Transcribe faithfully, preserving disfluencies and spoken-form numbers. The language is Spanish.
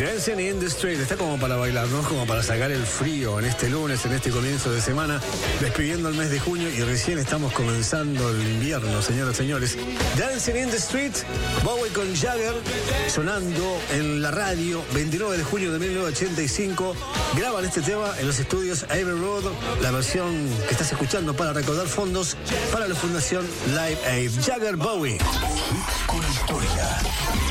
Dancing in the Street, está como para bailar, ¿no? Como para sacar el frío en este lunes, en este comienzo de semana, despidiendo el mes de junio y recién estamos comenzando el invierno, señoras y señores. Dancing in the Street, Bowie con Jagger, sonando en la radio, veintinueve de junio de mil novecientos ochenta y cinco. Graban este tema en los estudios Abbey Road, la versión que estás escuchando para recaudar fondos para la Fundación Live Aid. Jagger, Bowie. Con historia.